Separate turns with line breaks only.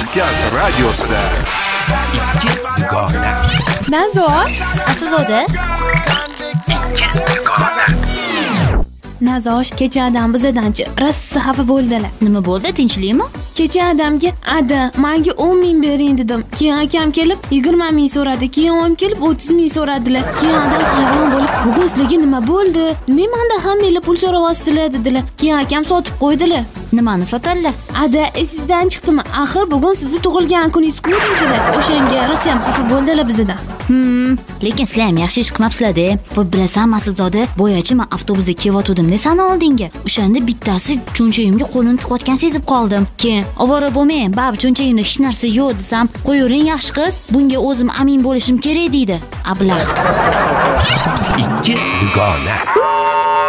Markaz radiosida ikki dugona.
Nazo,
Aslzoda.
Nazosh, kecha adam bizadanchi rossa xafa bo'ldilar.
Nima bo'ldi? Tinchlikmi?
Kecha adamga menga 10 ming bering dedim. Keyin akam kelib 20 ming so'radi. Keyin oyim kelib 30 ming so'radilar. Keyin adam hayron bo'lib, "Bugun sizlarga nima bo'ldi? Menda hammanglar pul so'rayapsizlar" dedilar. Keyin akam sotib qo'ydilar.
Nimani sotadilar?
Esingizdan chiqdimi? Axir bugun sizni tug'ilgan kuningiz-ku dedilar. O'shanga rosa ham xafa bo'ldilar bizadan.
Lekin sizlar ham yaxshi ish qilmabsizlar-da. Voy bilasanmi Aslzoda, boyachi men avtobusda kelayotgandim-da sani oldinga. O'shanda bittasi cho'nchagimga qo'lini tiqayotgan sezib qoldim. Keyin ovora bo'lmang, bab cho'nchagimda hech narsa yo'q desam, "Qo'yavering yaxshi qiz, bunga o'zim amin bo'lishim kerak" deydi. Ablah.
Ikki dugona.